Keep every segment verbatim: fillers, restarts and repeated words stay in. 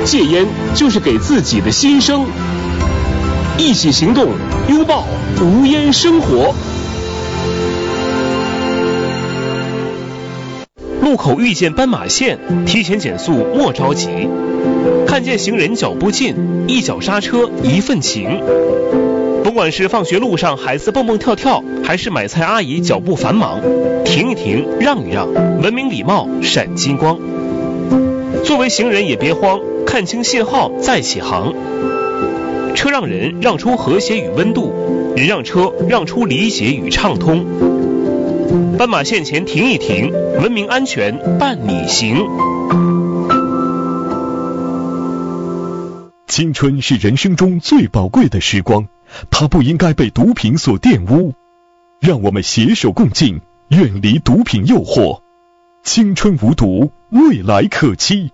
戒烟就是给自己的新生。一起行动，拥抱无烟生活。路口遇见斑马线，提前减速莫着急。看见行人脚步近，一脚刹车一份情。不管是放学路上孩子蹦蹦跳跳，还是买菜阿姨脚步繁忙，停一停，让一让，文明礼貌闪金光。作为行人也别慌，看清信号再起航。车让人让出和谐与温度，人让车让出理解与畅通。斑马线前停一停，文明安全伴你行。 青春是人生中最宝贵的时光，它不应该被毒品所玷污。让我们携手共进，远离毒品诱惑。青春无毒，未来可期。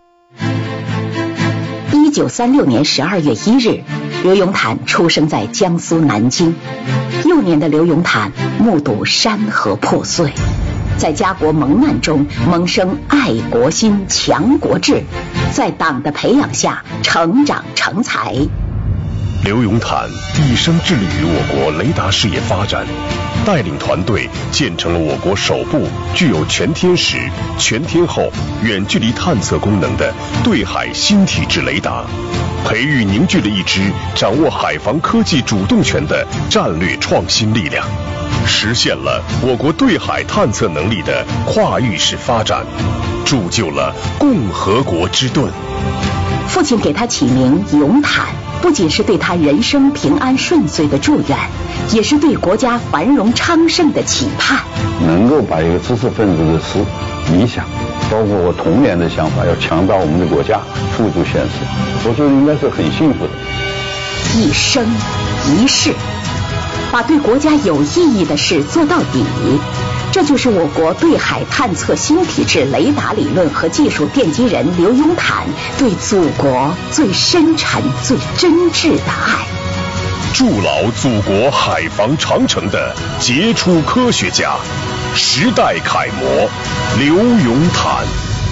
一九三六年十二月一日，刘永坦出生在江苏南京。幼年的刘永坦目睹山河破碎，在家国蒙难中萌生爱国心、强国志，在党的培养下成长成才。 刘永坦一生致力于我国雷达事业发展，带领团队建成了我国首部具有全天时、全天候远距离探测功能的对海新体制雷达，培育凝聚了一支掌握海防科技主动权的战略创新力量，实现了我国对海探测能力的跨域式发展，铸就了共和国之盾。 父亲给他起名永坦，不仅是对他人生平安顺遂的祝愿，也是对国家繁荣昌盛的期盼。 能够把一个知识分子的思理想，包括我童年的想法，要强大我们的国家，付诸现实，我觉得应该是很幸福的。 一生一世，把对国家有意义的事做到底，这就是我国对海探测新体制雷达理论和技术奠基人刘永坦对祖国最深沉、最真挚的爱。 筑牢祖国海防长城的杰出科学家，时代楷模刘永坦。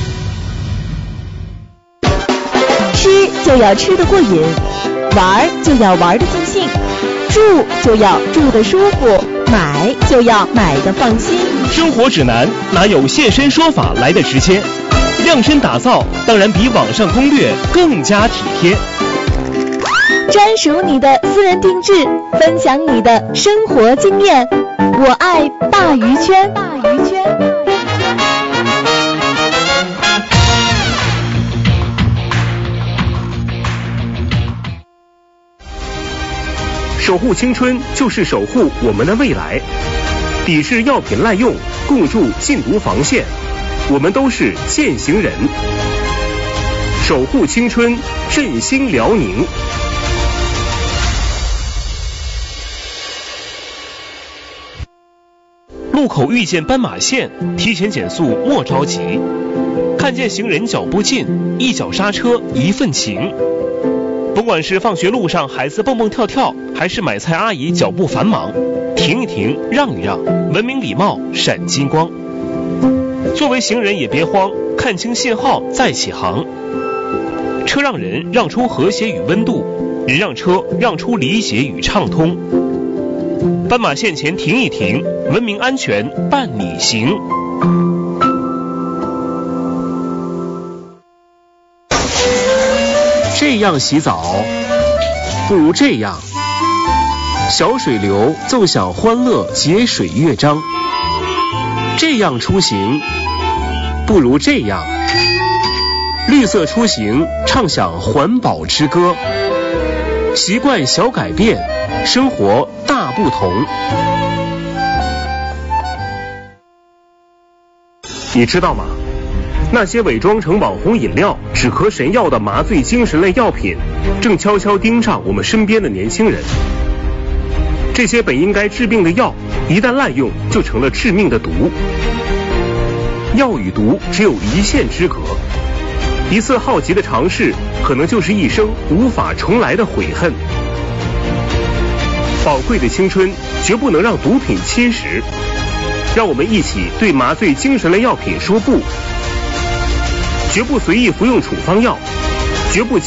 吃就要吃得过瘾，玩就要玩得尽兴，住就要住得舒服，买就要买得放心。 生活指南哪有现身说法来的直接？量身打造当然比网上攻略更加体贴。 专属你的私人定制，分享你的生活经验。我爱鲅鱼圈，鲅鱼圈。 守护青春就是守护我们的未来，抵制药品滥用，共筑禁毒防线。我们都是践行人，守护青春，振兴辽宁。路口遇见斑马线，提前减速莫着急。看见行人脚步近，一脚刹车一份情。不管是放学路上孩子蹦蹦跳跳，还是买菜阿姨脚步繁忙，停一停，让一让，文明礼貌闪金光。作为行人也别慌，看清信号再起航。车让人让出和谐与温度，人让车让出理解与畅通。斑马线前停一停，文明安全伴你行。这样洗澡，不如这样。小水流奏响欢乐节水乐章。这样出行，不如这样。绿色出行，唱响环保之歌。习惯小改变，生活大不同。你知道吗？那些伪装成网红饮料、止咳神药的麻醉精神类药品，正悄悄盯上我们身边的年轻人。这些本应该治病的药，一旦滥用，就成了致命的毒。药与毒只有一线之隔，一次好奇的尝试，可能就是一生无法重来的悔恨。宝贵的青春，绝不能让毒品侵蚀。让我们一起对麻醉精神类药品说不，绝不随意服用处方药，绝不